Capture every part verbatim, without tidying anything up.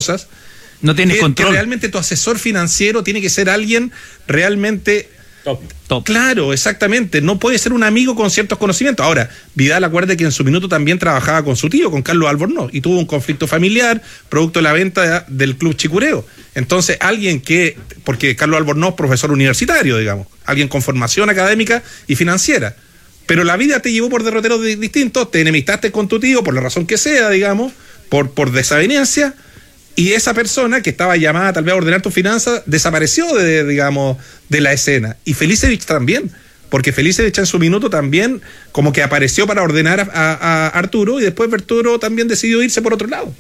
cosas. No tienes que, control. Que realmente tu asesor financiero tiene que ser alguien realmente Top. Top. Claro, exactamente. No puede ser un amigo con ciertos conocimientos. Ahora, Vidal, acuérdate que en su minuto también trabajaba con su tío, con Carlos Albornoz, y tuvo un conflicto familiar producto de la venta de, del Club Chicureo. Entonces, alguien que, porque Carlos Albornoz, profesor universitario, digamos, alguien con formación académica y financiera. Pero la vida te llevó por derroteros distintos, te enemistaste con tu tío, por la razón que sea, digamos, por, por desaveniencia. Y esa persona que estaba llamada tal vez a ordenar tus finanzas desapareció de, digamos, de la escena. Y Felicevich también, porque Felicevich en su minuto también como que apareció para ordenar a, a, a Arturo, y después Arturo también decidió irse por otro lado.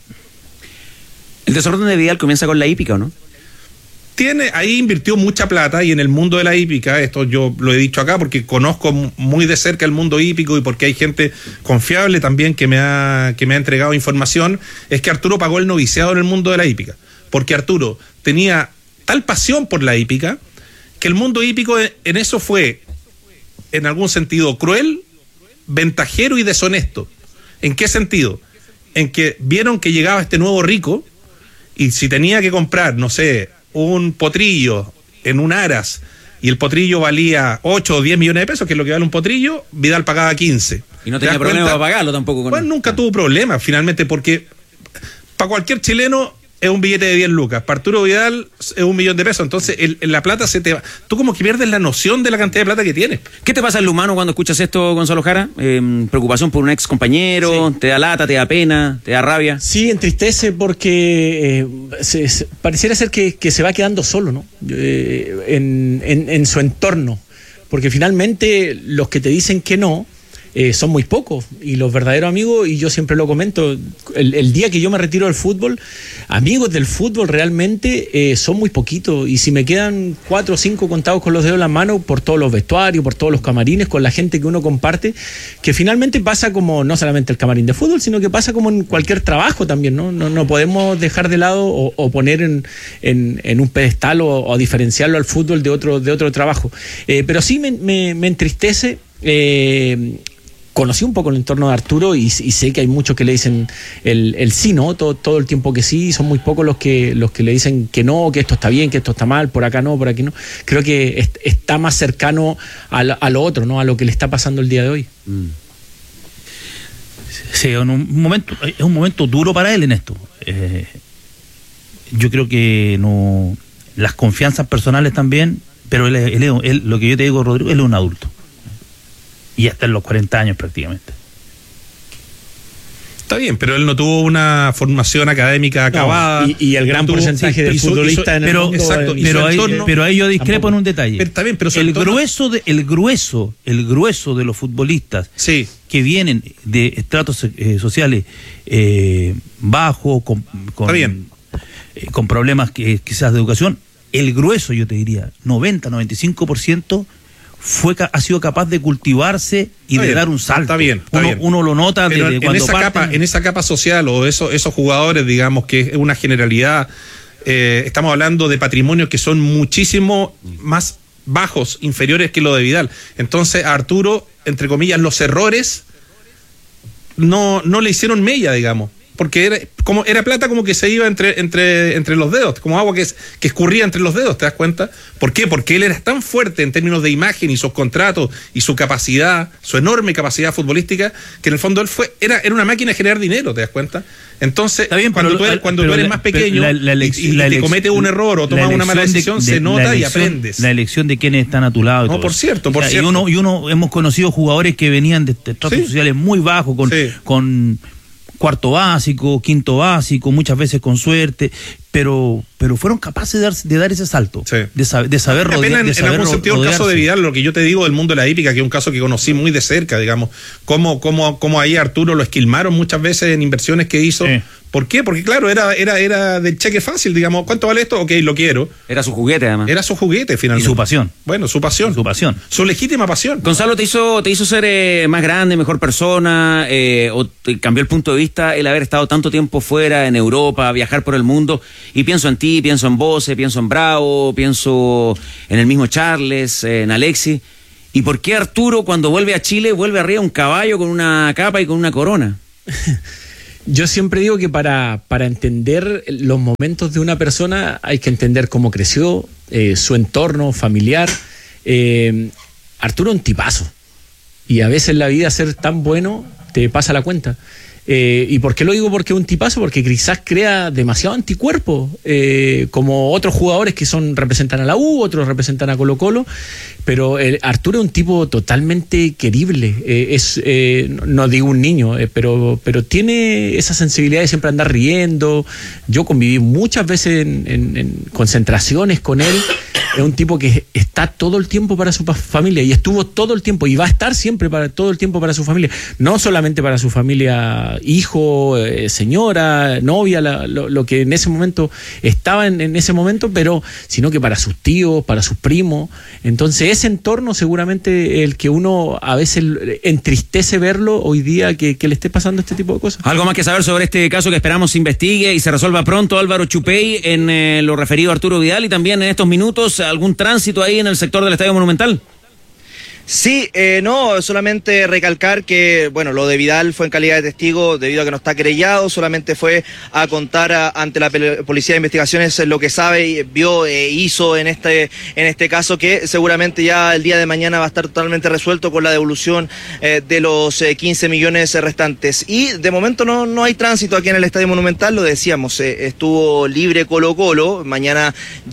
El desorden de Vidal comienza con la hípica, ¿o no? Tiene, ahí invirtió mucha plata, y en el mundo de la hípica, esto yo lo he dicho acá porque conozco muy de cerca el mundo hípico y porque hay gente confiable también que me ha, que me ha entregado información, es que Arturo pagó el noviciado en el mundo de la hípica, porque Arturo tenía tal pasión por la hípica que el mundo hípico en eso fue, en algún sentido, cruel, ventajero y deshonesto. ¿En qué sentido? En que vieron que llegaba este nuevo rico, y si tenía que comprar, no sé, un potrillo en un aras, y el potrillo valía ocho o diez millones de pesos, que es lo que vale un potrillo, Vidal pagaba quince. Y no tenía problema para pagarlo tampoco. Con bueno, él. nunca ah. tuvo problema, finalmente, porque para cualquier chileno es un billete de diez lucas, para Arturo Vidal es un millón de pesos, entonces el, la plata se te va, tú como que pierdes la noción de la cantidad de plata que tienes. ¿Qué te pasa en lo humano cuando escuchas esto, Gonzalo Jara? Eh, ¿Preocupación por un ex compañero? Sí. ¿Te da lata, te da pena, te da rabia? Sí, entristece porque eh, se, se, pareciera ser que, que se va quedando solo, ¿no? Eh, en, en, en su entorno, porque finalmente los que te dicen que no Eh, son muy pocos, y los verdaderos amigos, y yo siempre lo comento, el, el día que yo me retiro del fútbol, amigos del fútbol realmente eh, son muy poquitos, y si me quedan cuatro o cinco contados con los dedos en la mano, por todos los vestuarios, por todos los camarines, con la gente que uno comparte, que finalmente pasa como no solamente el camarín de fútbol, sino que pasa como en cualquier trabajo también, ¿no? No, no podemos dejar de lado o, o poner en, en, en un pedestal o, o diferenciarlo al fútbol de otro, de otro trabajo. Eh, pero sí me, me, me entristece. Eh, Conocí un poco el entorno de Arturo y, y sé que hay muchos que le dicen el, el sí, ¿no? Todo, todo el tiempo que sí, son muy pocos los que los que le dicen que no, que esto está bien, que esto está mal, por acá no, por aquí no. Creo que es, está más cercano a, la, a lo otro, ¿no? A lo que le está pasando el día de hoy. Mm. Sí, en un momento, es un momento duro para él en esto. Eh, yo creo que no, las confianzas personales también, pero él, él, él, él, lo que yo te digo, Rodrigo, él es un adulto. Y hasta en los cuarenta años prácticamente. Está bien, pero él no tuvo una formación académica acabada. No, y, y el gran no porcentaje tuvo, de sí, futbolistas en el pero, mundo. Exacto, pero, ahí, pero ahí yo discrepo tampoco. En un detalle. Pero está bien, pero el entorno... grueso de, el grueso, el grueso de los futbolistas sí. que vienen de estratos eh, sociales eh, bajos, con, con, está bien. Eh, con problemas que, quizás de educación, el grueso, yo te diría, noventa, noventa y cinco por ciento fue ha sido capaz de cultivarse y está de bien, dar un salto. Está bien, está uno, bien. uno lo nota pero desde en cuando esa parten. capa, en esa capa social o eso, esos jugadores, digamos que es una generalidad, eh, estamos hablando de patrimonios que son muchísimo más bajos, inferiores que lo de Vidal. Entonces a Arturo, entre comillas, los errores no, no le hicieron mella, digamos. Porque era, como, era plata como que se iba entre, entre, entre los dedos, como agua que, es, que escurría entre los dedos, ¿te das cuenta? ¿Por qué? Porque él era tan fuerte en términos de imagen y sus contratos y su capacidad, su enorme capacidad futbolística, que en el fondo él fue era, era una máquina de generar dinero, ¿te das cuenta? Entonces, está bien, cuando, tú eres, cuando tú eres la, más pequeño la, la y, y te cometes un error o tomas una mala decisión, de, de, se nota elección, y aprendes. La elección de quiénes están a tu lado. Y no, todo por eso. cierto, por o sea, cierto. Y uno, y uno hemos conocido jugadores que venían de estratos ¿sí? sociales muy bajos, con... Sí. con cuarto básico, quinto básico, muchas veces con suerte, pero pero fueron capaces de dar, de dar ese salto, sí. de, saber, de saber rodearse. En, en algún ro- sentido rodearse. El caso de Vidal, lo que yo te digo del mundo de la hípica, que es un caso que conocí muy de cerca, digamos, cómo, cómo, cómo ahí Arturo lo esquilmaron muchas veces en inversiones que hizo. Sí. ¿Por qué? Porque claro, era, era, era del cheque fácil, digamos, ¿cuánto vale esto? Ok, lo quiero. Era su juguete además. Era su juguete finalmente. Y su pasión. Bueno, su pasión. Su pasión. Su legítima pasión. Gonzalo, ¿te hizo, te hizo ser eh, más grande, mejor persona, eh, o te cambió el punto de vista el haber estado tanto tiempo fuera, en Europa, viajar por el mundo? Y pienso en ti, pienso en vos, pienso en Bravo, pienso en el mismo Charles, eh, en Alexis. ¿Y por qué Arturo cuando vuelve a Chile vuelve arriba un caballo con una capa y con una corona? Yo siempre digo que para, para entender los momentos de una persona hay que entender cómo creció, eh, su entorno familiar. Eh, Arturo es un tipazo. Y a veces la vida ser tan bueno te pasa la cuenta. Eh, ¿Y por qué lo digo? Porque es un tipazo, porque quizás crea demasiado anticuerpo, eh, como otros jugadores que son representan a la U, otros representan a Colo Colo, pero el, Arturo es un tipo totalmente querible, eh, es eh, no, no digo un niño, eh, pero, pero tiene esa sensibilidad de siempre andar riendo. Yo conviví muchas veces en, en, en concentraciones con él. Es un tipo que está todo el tiempo para su familia y estuvo todo el tiempo y va a estar siempre para todo el tiempo para su familia, no solamente para su familia, hijo, eh, señora, novia, la, lo, lo que en ese momento estaba en, en ese momento, pero sino que para sus tíos, para sus primos. Entonces ese entorno seguramente el que uno a veces entristece verlo hoy día que, que le esté pasando este tipo de cosas. Algo más que saber sobre este caso que esperamos se investigue y se resuelva pronto, Álvaro Chupey, en eh, lo referido a Arturo Vidal, y también en estos minutos algún tránsito ahí en el sector del Estadio Monumental. Sí, eh, no, solamente recalcar que, bueno, lo de Vidal fue en calidad de testigo debido a que no está querellado, solamente fue a contar a, ante la Policía de Investigaciones lo que sabe, vio e hizo en este, en este caso, que seguramente ya el día de mañana va a estar totalmente resuelto con la devolución eh, de los eh, quince millones restantes. Y de momento no, no hay tránsito aquí en el Estadio Monumental, lo decíamos, eh, estuvo libre Colo Colo, mañana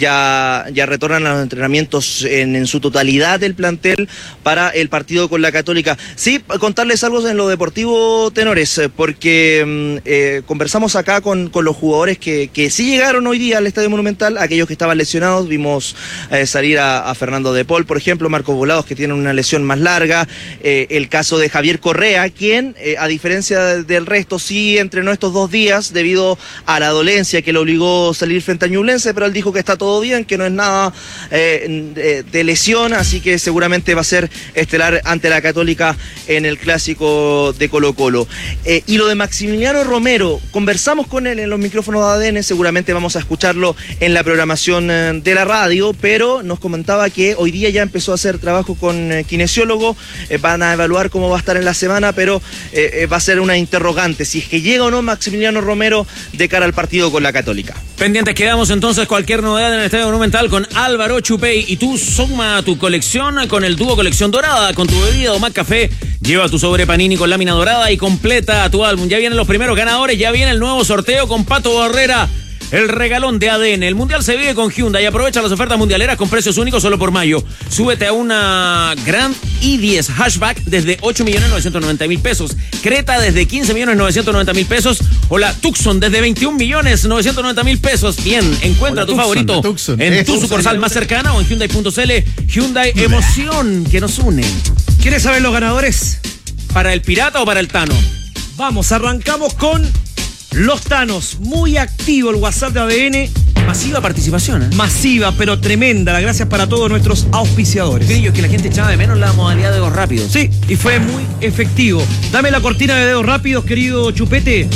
ya, ya retornan a los entrenamientos en, en su totalidad del plantel para el partido con la Católica. Sí, contarles algo en lo deportivo, tenores, porque eh, conversamos acá con, con los jugadores que, que sí llegaron hoy día al Estadio Monumental, aquellos que estaban lesionados, vimos eh, salir a, a Fernando de Paul, por ejemplo, Marcos Volados, que tiene una lesión más larga, eh, el caso de Javier Correa, quien, eh, a diferencia del resto, sí entrenó estos dos días debido a la dolencia que le obligó a salir frente a Ñublense, pero él dijo que está todo bien, que no es nada eh, de, de lesión, así que seguramente va a ser estelar ante la Católica en el clásico de Colo Colo. Eh, y lo de Maximiliano Romero, conversamos con él en los micrófonos de A D N, seguramente vamos a escucharlo en la programación eh, de la radio, pero nos comentaba que hoy día ya empezó a hacer trabajo con eh, kinesiólogo, eh, van a evaluar cómo va a estar en la semana, pero eh, eh, va a ser una interrogante, si es que llega o no Maximiliano Romero de cara al partido con la Católica. Pendientes quedamos entonces, cualquier novedad en el Estadio Monumental con Álvaro Chupey, y tú suma tu colección con el dúo Colección Dorada, con tu bebida o más café, lleva tu sobre Panini con lámina dorada y completa tu álbum. Ya vienen los primeros ganadores, ya viene el nuevo sorteo con Pato Barrera, el regalón de A D N. El Mundial se vive con Hyundai. Aprovecha las ofertas mundialeras con precios únicos solo por mayo. Súbete a una Grand i diez Hatchback desde ocho millones novecientos noventa mil pesos. Creta desde quince millones novecientos noventa mil pesos. O la Tucson desde veintiún millones novecientos noventa mil pesos. Bien, encuentra o tu Tucson, favorito Tucson, en eh, tu Tucson. sucursal más cercana o en Hyundai punto c l. Hyundai, emoción que nos une. ¿Quieres saber los ganadores? ¿Para el Pirata o para el Tano? Vamos, arrancamos con los Tanos. Muy activo el WhatsApp de A D N. Masiva participación, ¿eh? Masiva, pero tremenda. Las gracias para todos nuestros auspiciadores. Grillo, es que la gente echaba de menos la modalidad de dedos rápidos. Sí, y fue muy efectivo. Dame la cortina de dedos rápidos, querido Chupete.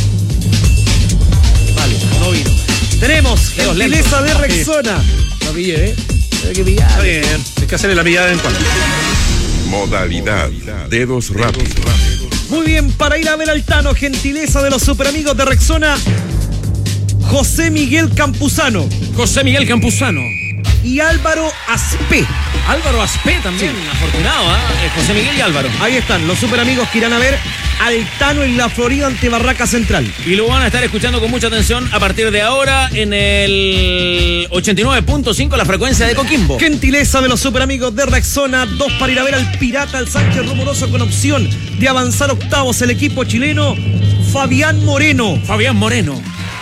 Vale, No vino. Tenemos Dedos gentileza de lentos. Rexona. No pillé, ¿eh? Hay que pillar. Está bien, hay que hacerle la pillada en cuanto. Modalidad dedos rápidos. Muy bien, para ir a ver al Tano, gentileza de los superamigos de Rexona, José Miguel Campuzano José Miguel Campuzano. y Álvaro Aspe. Álvaro Aspe también, afortunado, ¿eh? José Miguel y Álvaro. Ahí están, los superamigos que irán a ver al Tano en la Florida ante Barraca Central. Y lo van a estar escuchando con mucha atención a partir de ahora en el ochenta y nueve punto cinco, la frecuencia de Coquimbo. Gentileza de los superamigos de Rexona, dos para ir a ver al Pirata, al Sánchez Rumoroso, con opción de avanzar octavos el equipo chileno, Fabián Moreno, Fabián Moreno.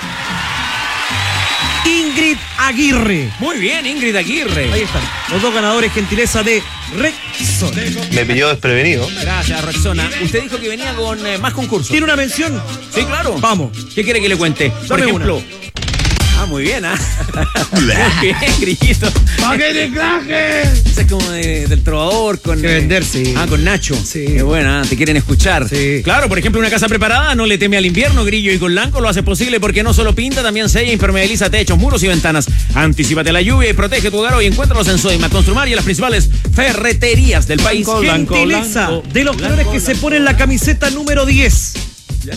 Ingrid Aguirre. Muy bien, Ingrid Aguirre. Ahí están, los dos ganadores, gentileza de Rexona. Me pilló desprevenido. Gracias, Rexona. Usted dijo que venía con eh, más concursos. ¿Tiene una mención? Sí, claro. Vamos. ¿Qué quiere que le cuente? Por Dame ejemplo. Ah, muy bien, ¿ah? Muy bien, Grillito. ¡Pa' que te claje! Ese es como de- del trovador con. Que vender, sí. Ah, con Nacho. Sí. Qué buena, te quieren escuchar. Sí. Claro, por ejemplo, una casa preparada no le teme al invierno, Grillo, y con Lanco lo hace posible porque no solo pinta, también sella, impermeabiliza techos, muros y ventanas. Anticípate a la lluvia y protege tu hogar hoy. Encuéntralos en Sodimac, Construmar y en las principales ferreterías del país. Gentileza de los colores que se ponen la camiseta número diez.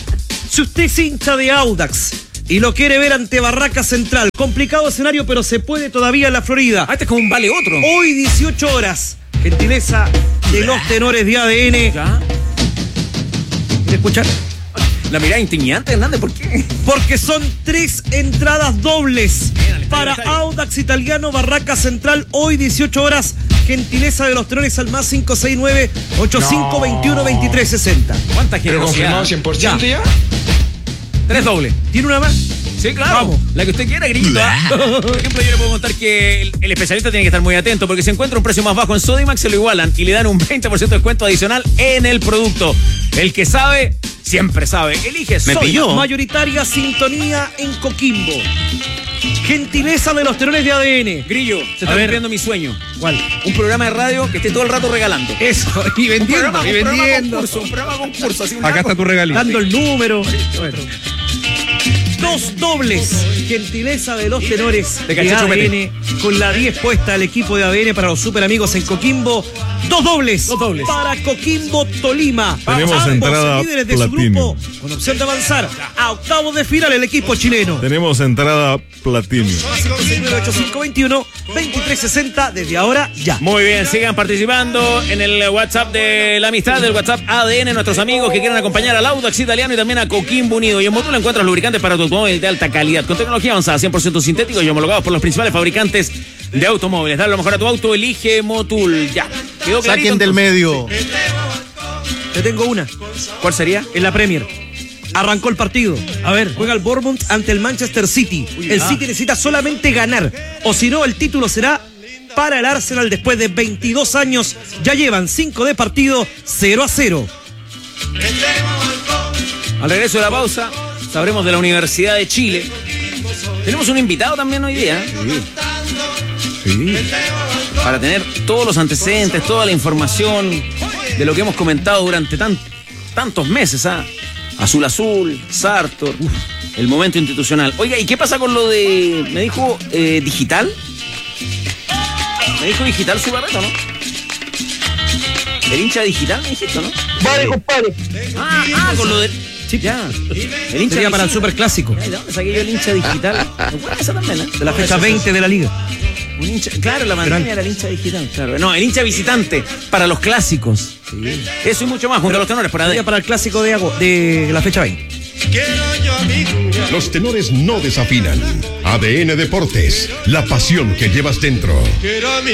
Si usted es hincha de Audax y lo quiere ver ante Barraca Central, complicado escenario, pero se puede todavía en la Florida. Ah, este es como un vale otro. Hoy dieciocho horas, gentileza de los tenores de A D N. ¿Ya? ¿Quiere escuchar? La mirada intimidante, Hernández, ¿por qué? Porque son tres entradas dobles Bien, para estadio. Audax Italiano Barraca Central. Hoy dieciocho horas, gentileza de los tenores al más cinco seis nueve, ocho cinco dos uno, dos tres seis cero. ¿Cuánta Pero generosidad? confirmado cien por ciento ya. Tres dobles. ¿Tiene una más? Sí, claro. Vamos. La que usted quiera, grillito. ¿ah? Por ejemplo, yo le puedo contar que el, el especialista tiene que estar muy atento porque si encuentra un precio más bajo en Sodimac, se lo igualan y le dan un veinte por ciento de descuento adicional en el producto. El que sabe, siempre sabe. Elige Me Sodimac. pilló. Mayoritaria sintonía en Coquimbo. Gentileza de los tenores de A D N. Grillo, se está A ver. cumpliendo mi sueño. ¿Cuál? Un programa de radio que esté todo el rato regalando. Eso, y Un vendiendo, programa, y un programa vendiendo. concurso, un programa concurso. Así un Acá está tu regalito. Dando el número. Bueno. Dos dobles. Gentileza de los tenores De de Cachacho A D N. Con la diez puesta al equipo de A D N para los super amigos en Coquimbo. Dos dobles. Dos dobles. Para Coquimbo Tolima. Tenemos Ambos entrada líderes de platino. su grupo. Con opción de avanzar a octavos de final el equipo chileno. Tenemos entrada platino. cinco seis nueve, ocho cinco dos uno, dos tres seis cero desde ahora ya. Muy bien, sigan participando en el WhatsApp de la amistad, del WhatsApp A D N, nuestros amigos que quieran acompañar al Audax Italiano y también a Coquimbo Unido. Y en Motul encuentras lubricantes para tu automóvil de alta calidad, con tecnología avanzada, cien por ciento sintéticos y homologados por los principales fabricantes de automóviles. Dale lo mejor a tu auto, elige Motul. Ya, quedó clarito. Saquen del entonces. medio. Te tengo una. ¿Cuál sería? En la Premier. Arrancó el partido. A ver, juega el Bournemouth ante el Manchester City. El City necesita solamente ganar. O si no, el título será para el Arsenal después de veintidós años. Ya llevan cinco de partido, cero a cero. Al regreso de la pausa, sabremos de la Universidad de Chile. Tenemos un invitado también hoy día. Sí. Para tener todos los antecedentes, toda la información de lo que hemos comentado durante tan, tantos meses. ¿ah? Azul Azul, Sartor, uf, el momento institucional. Oiga, ¿y qué pasa con lo de, me dijo, eh, digital? Me dijo digital su Barreto, ¿no? El hincha digital, me dijiste, ¿no? Vale, compadre. Ah, ah, con lo de... Sí, ya. El hincha Sería para el digital. superclásico. Ay, ¿de dónde saqué yo el hincha digital? Me acuerdo esa también, ¿eh? De la fecha veinte de la liga. Un hincha, claro, la pandemia era el hincha digital, claro. No, el hincha visitante para los clásicos. Sí. Eso y mucho más, junto a los tenores para Sería para el clásico de, ago- de la fecha veinte. Los tenores no desafinan. A D N Deportes, la pasión que llevas dentro.